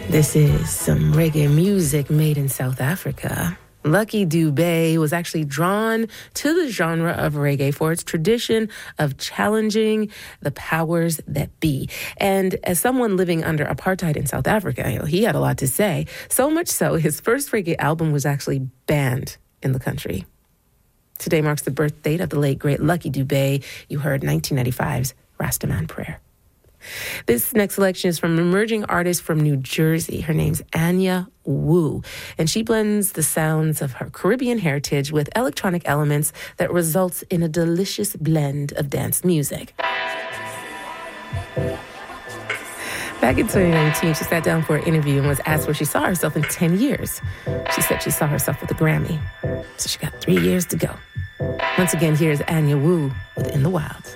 This is some reggae music made in South Africa. Lucky Dubé was actually drawn to the genre of reggae for its tradition of challenging the powers that be. And as someone living under apartheid in South Africa, he had a lot to say. So much so, his first reggae album was actually banned in the country. Today marks the birth date of the late, great Lucky Dubé. You heard 1995's Rastaman Prayer. This next selection is from an emerging artist from New Jersey. Her name's Anya Wu, and she blends the sounds of her Caribbean heritage with electronic elements that results in a delicious blend of dance music. Back in 2019, she sat down for an interview and was asked where she saw herself in 10 years. She said she saw herself with a Grammy, so she got 3 years to go. Once again, here's Anya Wu with In the Wild.